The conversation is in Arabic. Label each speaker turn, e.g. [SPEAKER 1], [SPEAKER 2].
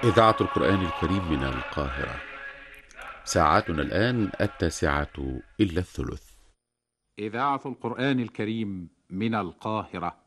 [SPEAKER 1] إذاعة القرآن الكريم من القاهرة. ساعاتنا الآن 9:03.
[SPEAKER 2] إذاعة القرآن الكريم من القاهرة